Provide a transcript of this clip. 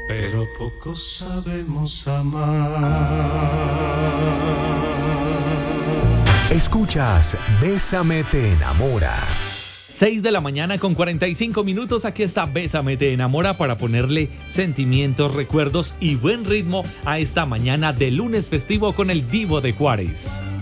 pero poco sabemos amar. Escuchas Bésame te enamora. 6 de la mañana con 45 minutos. Aquí está Bésame te enamora para ponerle sentimientos, recuerdos y buen ritmo a esta mañana de lunes festivo con el Divo de Juárez.